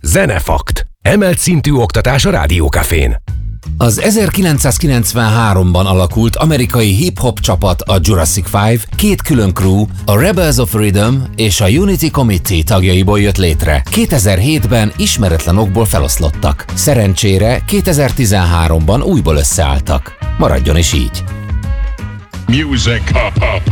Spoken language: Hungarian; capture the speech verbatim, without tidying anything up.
Zenefakt. Emelt szintű oktatás a Rádiókafén. Az ezerkilencszázkilencvenháromban alakult amerikai hip-hop csapat, a Jurassic Five, két külön crew, a Rebels of Rhythm és a Unity Committee tagjaiból jött létre. kétezer-hétben ismeretlen okból feloszlottak. Szerencsére kétezer-tizenháromban újból összeálltak. Maradjon is így! Music.